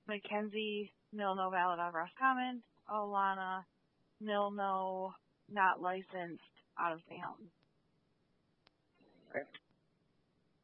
Mackenzie, nil, no valid on Ross Common. Alana, nil, no, not licensed, out of St. Helens. Okay.